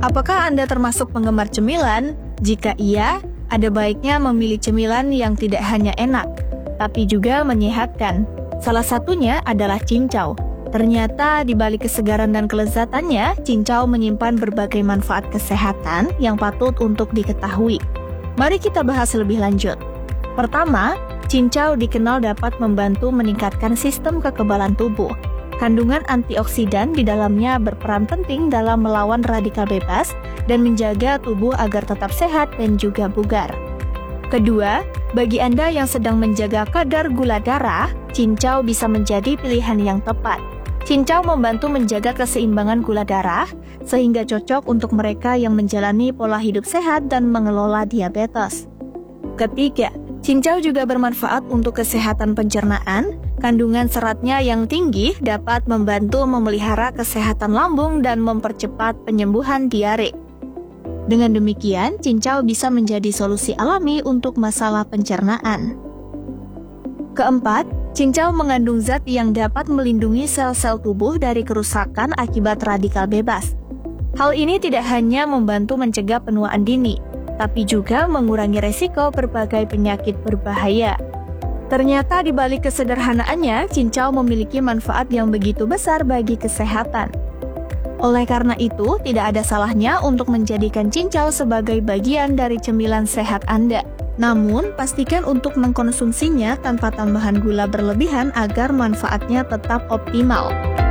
Apakah Anda termasuk penggemar cemilan? Jika iya, ada baiknya memilih cemilan yang tidak hanya enak, tapi juga menyehatkan. Salah satunya adalah cincau. Ternyata di balik kesegaran dan kelezatannya, cincau menyimpan berbagai manfaat kesehatan yang patut untuk diketahui. Mari kita bahas lebih lanjut. Pertama, cincau dikenal dapat membantu meningkatkan sistem kekebalan tubuh. Kandungan antioksidan di dalamnya berperan penting dalam melawan radikal bebas dan menjaga tubuh agar tetap sehat dan juga bugar. Kedua, bagi Anda yang sedang menjaga kadar gula darah, cincau bisa menjadi pilihan yang tepat. Cincau membantu menjaga keseimbangan gula darah, sehingga cocok untuk mereka yang menjalani pola hidup sehat dan mengelola diabetes. Ketiga, cincau juga bermanfaat untuk kesehatan pencernaan. Kandungan seratnya yang tinggi dapat membantu memelihara kesehatan lambung dan mempercepat penyembuhan diare. Dengan demikian, cincau bisa menjadi solusi alami untuk masalah pencernaan. Keempat, cincau mengandung zat yang dapat melindungi sel-sel tubuh dari kerusakan akibat radikal bebas. Hal ini tidak hanya membantu mencegah penuaan dini, tapi juga mengurangi resiko berbagai penyakit berbahaya. Ternyata di balik kesederhanaannya, cincau memiliki manfaat yang begitu besar bagi kesehatan. Oleh karena itu, tidak ada salahnya untuk menjadikan cincau sebagai bagian dari cemilan sehat Anda. Namun, pastikan untuk mengkonsumsinya tanpa tambahan gula berlebihan agar manfaatnya tetap optimal.